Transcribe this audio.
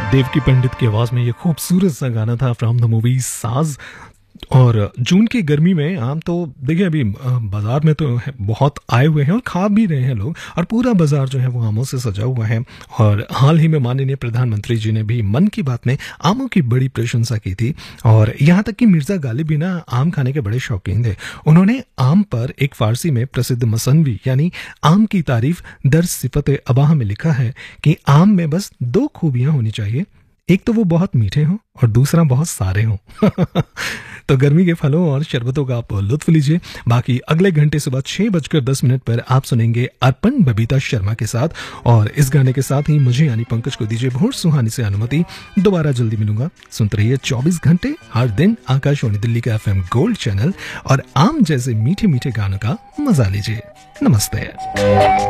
देवकी पंडित की आवाज में ये खूबसूरत सा गाना था फ्रॉम द मूवी साज। और जून की गर्मी में आम तो देखिए अभी बाजार में तो बहुत आए हुए हैं और खा भी रहे हैं लोग, और पूरा बाजार जो है वो आमों से सजा हुआ है। और हाल ही में माननीय प्रधानमंत्री जी ने भी मन की बात में आमों की बड़ी प्रशंसा की थी, और यहाँ तक कि मिर्जा गालिब भी ना आम खाने के बड़े शौकीन थे। उन्होंने आम पर एक फारसी में प्रसिद्ध मसनवी यानी आम की तारीफ दर सिफत अबाह में लिखा है कि आम में बस 2 खूबियां होनी चाहिए, एक तो वो बहुत मीठे हों और दूसरा बहुत सारे हों। तो गर्मी के फलों और शरबतों का आप लुत्फ लीजिए। बाकी अगले घंटे सुबह 6:10 पर आप सुनेंगे अर्पण बबीता शर्मा के साथ, और इस गाने के साथ ही मुझे यानी पंकज को दीजिए बहुत सुहानी से अनुमति। दोबारा जल्दी मिलूंगा। सुनते रहिए 24 घंटे हर दिन आकाशवाणी दिल्ली का FM गोल्ड चैनल, और आम जैसे मीठे मीठे गानों का मजा लीजिए। नमस्ते।